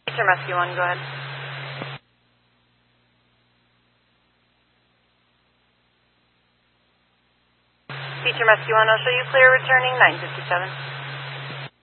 Feature Rescue 1, go ahead. Feature Rescue 1, I'll show you clear returning 957.